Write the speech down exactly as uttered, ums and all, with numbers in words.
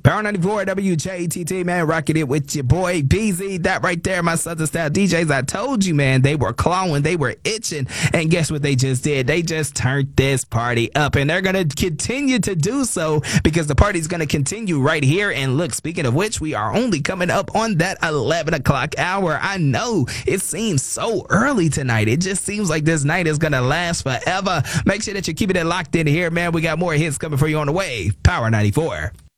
Power ninety-four W J T T, man, rocking it with your boy B Z. That right there, my Southern Style D Js. I told you, man, they were clawing, they were itching, and guess what they just did? They just turned this party up, and they're going to continue to do so because the party's going to continue right here. And look, speaking of which, we are only coming up on that eleven o'clock hour. I know it seems so early tonight. It just seems like this night is going to last forever. Make sure that you're keeping it locked in here, man. We got more hits coming for you on the way. Power ninety-four.